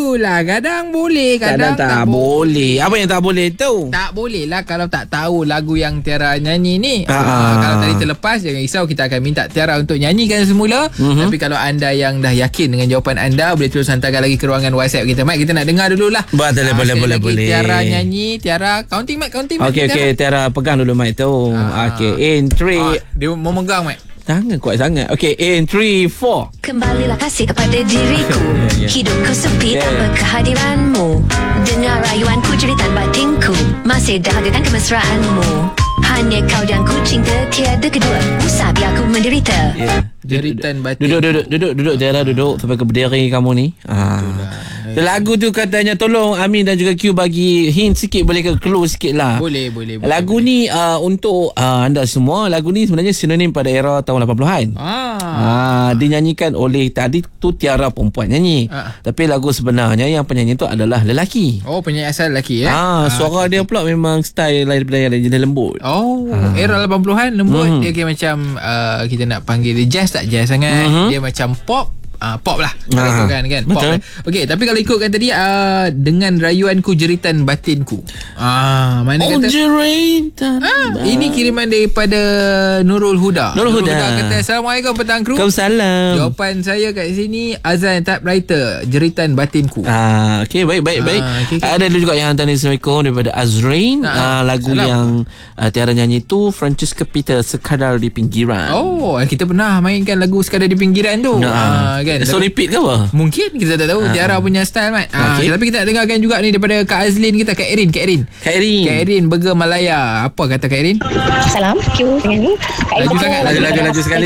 itulah. Kadang boleh, kadang tak boleh. Apa yang tak boleh tu? Tak boleh lah kalau tak tahu lagu yang Tiara nyanyi ni. Kalau tadi terlepas, jangan risau, kita akan minta Tiara untuk nyanyikan semula. Tapi kalau anda yang dah yakin dengan jawapan anda, boleh terus hantarkan lagi ke ruangan WhatsApp kita. Mat, kita nak dengar dululah. Boleh. Tiara nyanyi. Tiara, counting Mat. Okey, Tiara pegang dulu mic tu. Okey, in 3. Dia mau megang Mat. Jangan kuat sangat. Okey, in 3, 4. Kembalilah kasih kepada diriku. Hidupku sepi tanpa kehadiranmu. Dengar rayuanku, jeritan batinku. Masih dahagakan kemesraanmu. Hanya kau dan ku cinta, tiada kedua. Usah biar aku menderita. Jeritan batin. Duduk Tiara, duduk sampai ke berdiri kamu ni. Lagu tu katanya, tolong Amin dan juga Q bagi hint sikit, boleh ke clue sikit lah. Boleh. Lagu ni untuk anda semua, lagu ni sebenarnya sinonim pada era tahun 80-an. Dinyanyikan oleh, tadi tu Tiara perempuan nyanyi. Tapi lagu sebenarnya yang penyanyi tu adalah lelaki. Oh, penyanyi asal lelaki suara dia pula memang style lain daripada yang jenis lembut. Era 80-an lembut. Dia kayak macam kita nak panggil dia jazz, tak jazz sangat. Dia macam pop. Pop lah kan pop lah. Okey, tapi kalau ikutkan tadi dengan rayuanku, jeritan batinku, mana kata jeritan ini kiriman daripada Nurul Huda kata, Assalamualaikum petang kru. Waalaikumsalam. Jawapan saya kat sini Azan typewriter, jeritan batinku. Okey, baik. Okay. Ada juga yang hantar ni, Assalamualaikum, daripada Azrain. Lagu yang Tiara nyanyi tu Francesca Peter, Sekadar di Pinggiran. Kita pernah mainkan lagu Sekadar di Pinggiran tu. Kan? So repeat ke apa? Mungkin kita tak tahu. Tiara punya style Mat. Tapi kita nak dengarkan juga ni daripada Kak Azlin kita, Kak Erin Burger Malaya. Apa kata Kak Erin? Salam Q dengan ni. Laju sekali.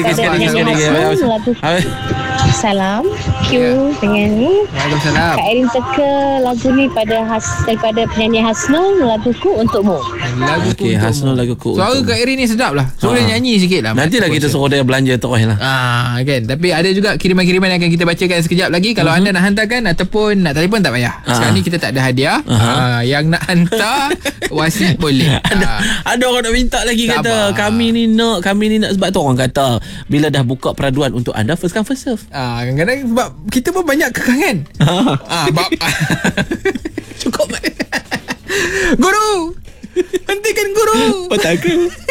Salam Q dengan ni. Waalaikumsalam. Kak Erin teka lagu ni daripada penyanyi Hasnul, Laguku Untukmu. Okey, Hasnul, Laguku. Suara Kak Erin ni sedap lah. Suruh dia nyanyi sikit lah. Nantilah kita suruh dia belanja terus lah. Kan. Tapi ada juga kiriman-kiriman yang akan kita bacakan sekejap lagi. Kalau anda nak hantarkan ataupun nak telefon, tak payah. Sekarang ni kita tak ada hadiah. Yang nak hantar WhatsApp boleh. Ada orang nak minta lagi. Kata kami ni nak. Sebab tu orang kata bila dah buka peraduan untuk anda, first come first serve. Kadang-kadang sebab kita pun banyak kekangan. Cukup. Guru, hentikan guru. Patah ke?